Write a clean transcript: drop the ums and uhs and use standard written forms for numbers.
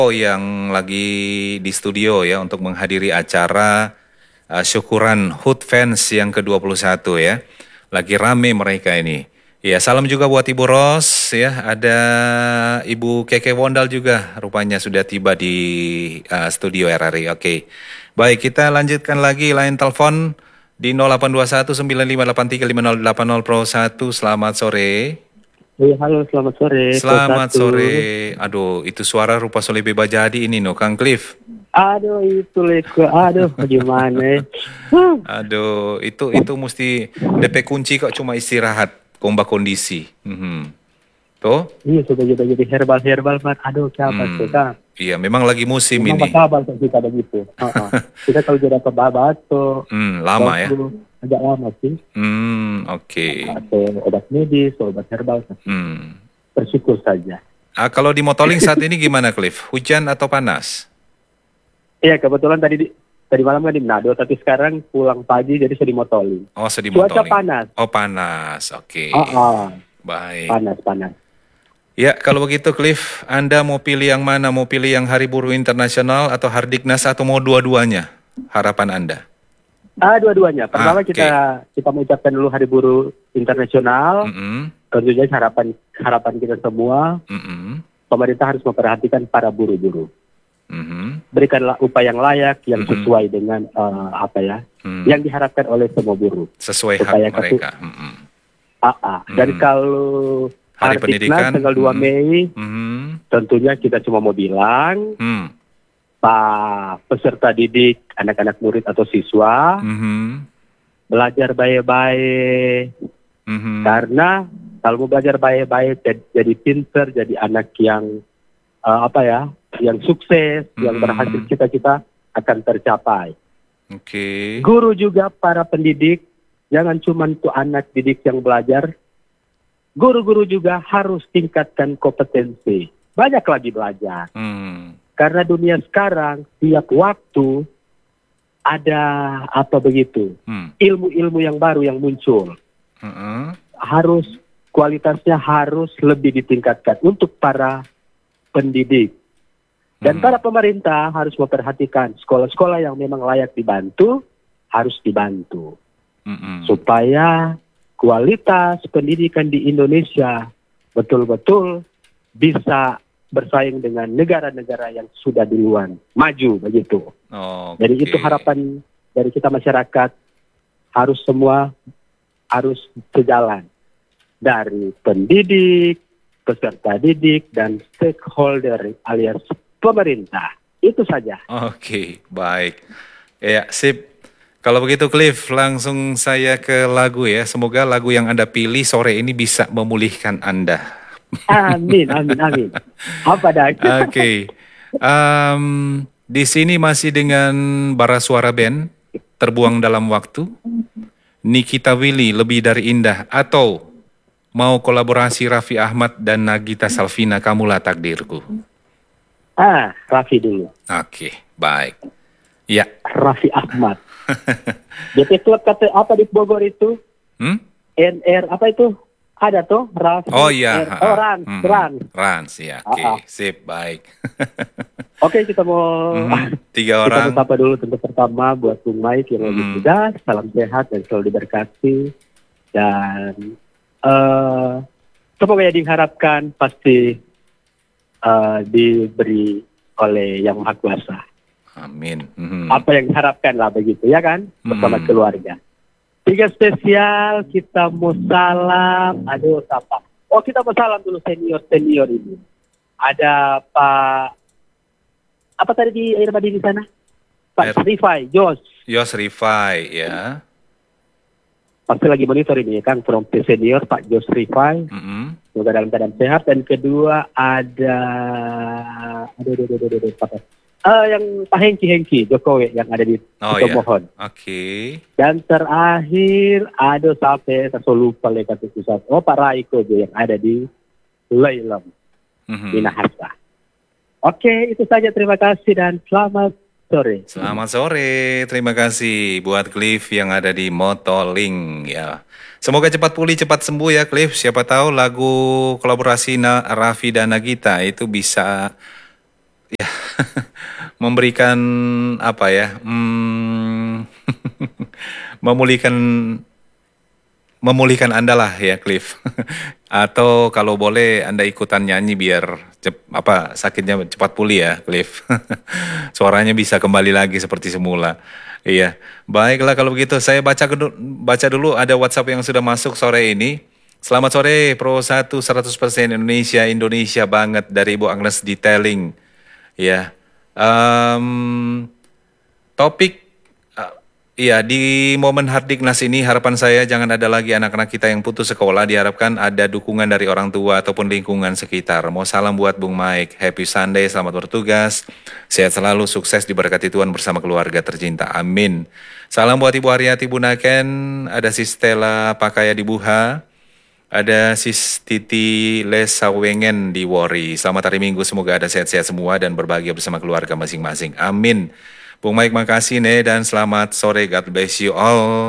yang lagi di studio ya untuk menghadiri acara syukuran HUT Fans yang ke-21 ya. Lagi rame mereka ini. Ya, salam juga buat Ibu Ros ya. Ada Ibu Keke Wondal juga rupanya sudah tiba di studio RRI. Oke. Baik, kita lanjutkan lagi line telepon di 0821 9583 5080 Pro 1. Selamat sore. Halo, selamat sore. Selamat sore. Aduh, itu suara rupa Soleh Beba jadi ini no, Kang Cliff. Aduh, itu Leko. Aduh, gimana? Aduh, itu mesti DP kunci kok cuma istirahat, komba kondisi. Tuh? Iya, sudah jadi herbal, Mas. Aduh, siapa tuh, Kang? Iya, memang lagi musim Memang ini. kabar kita begitu. Kita kalau jadi batuk, lama ya? agak lama sih. Oke. Atau obat medis, obat herbal. Bersyukur saja. Kalau di Motoling saat ini gimana, Cliff? Hujan atau panas? Iya, kebetulan tadi malam kan di Manado, tapi sekarang pulang pagi jadi sedih motoling. Oh, sedih Cuaca Motoling. panas. Oh, panas. Oke. Baik. Panas. Ya, kalau begitu Cliff, Anda mau pilih yang mana? Mau pilih yang Hari Buruh Internasional atau Hardiknas atau mau dua-duanya? Harapan Anda? Dua-duanya. Pertama kita mengucapkan dulu Hari Buruh Internasional. Tentunya harapan kita semua. Pemerintah harus memperhatikan para buruh-buruh. Berikanlah upaya yang layak, yang sesuai dengan yang diharapkan oleh semua buruh. Sesuai hak mereka. Dan kalau Hari Pendidikan tanggal 2 Mei, tentunya kita cuma mau bilang, Pak peserta didik, anak-anak murid atau siswa, belajar baik-baik. Karena kalau mau belajar baik-baik, jadi pinter, jadi anak yang yang sukses, yang berhasil, cita-cita akan tercapai. Guru juga, para pendidik, jangan cuma tuh anak didik yang belajar. Guru-guru juga harus tingkatkan kompetensi. Banyak lagi belajar. Karena dunia sekarang, tiap waktu ada ilmu-ilmu yang baru yang muncul. Kualitasnya harus lebih ditingkatkan untuk para pendidik. Dan para pemerintah harus memperhatikan sekolah-sekolah yang memang layak dibantu, harus dibantu. Supaya kualitas pendidikan di Indonesia betul-betul bisa bersaing dengan negara-negara yang sudah duluan maju begitu. Jadi itu harapan dari kita masyarakat, semua harus sejalan, dari pendidik, peserta didik, dan stakeholder alias pemerintah. Itu saja. Oke, baik. Ya, sip. Kalau begitu Cliff, langsung saya ke lagu ya. Semoga lagu yang Anda pilih sore ini bisa memulihkan Anda. Amin. Apa dah? Oke. Di sini masih dengan Bara Suara Band, Terbuang Dalam Waktu. Nikita Willy, Lebih Dari Indah. Atau mau kolaborasi Raffi Ahmad dan Nagita Slavina, Kamulah Takdirku. Raffi dulu. Oke, baik. Ya. Raffi Ahmad. DP Klub kata apa di Bogor itu? NR apa itu? Ada tuh Raffi. Oh iya. Rans ya. Oke, sip, baik. Oke, kita mau 3 orang. Kita sapa dulu tentu pertama buat Bung Mike yang lagi muda, salam sehat dan selalu diberkati. Dan semoga yang diharapkan pasti diberi oleh Yang Maha Kuasa. Amin. Apa yang diharapkan lah begitu ya kan, bersama keluarga. 3 spesial, kita mau salam. Siapa? Oh, kita mau salam dulu senior ini. Ada Pak apa tadi di air madi di sana? Pak Rifai, Jos Rifai ya. Pasti lagi monitor ini kan, from senior Pak Jos Rifai. Semoga dalam keadaan sehat. Dan kedua ada yang Pak Hengki Jokowi yang ada di Tomohon. Dan terakhir sampai saya lupa lekat pusat. Pak Raiko yang ada di Leilong, Minahasa. Oke, itu saja. Terima kasih dan selamat sore. Selamat sore. Terima kasih buat Cliff yang ada di Motoling ya. Semoga cepat pulih, cepat sembuh ya Cliff. Siapa tahu lagu kolaborasi Raffi dan Nagita itu bisa ya memberikan apa ya, memulihkan Anda lah ya, Cliff. Atau kalau boleh Anda ikutan nyanyi biar sakitnya cepat pulih ya, Cliff. Suaranya bisa kembali lagi seperti semula. Iya, baiklah kalau begitu saya baca dulu ada WhatsApp yang sudah masuk sore ini. Selamat sore Pro 100% Indonesia, Indonesia banget dari Ibu Agnes Detailing. Ya, topik iya, di momen Hardiknas ini harapan saya jangan ada lagi anak-anak kita yang putus sekolah. Diharapkan ada dukungan dari orang tua ataupun lingkungan sekitar. Mau salam buat Bung Mike. Happy Sunday, selamat bertugas. Sehat selalu, sukses diberkati Tuhan bersama keluarga tercinta. Amin. Salam buat Ibu Aryati Bunaken, ada Sis Stella Pakaya di Buha, ada Sis Titi Lesawengen di Wori. Selamat hari Minggu, semoga ada sehat-sehat semua dan berbahagia bersama keluarga masing-masing. Amin. Bung Mike makasih nih dan selamat sore, God bless you all.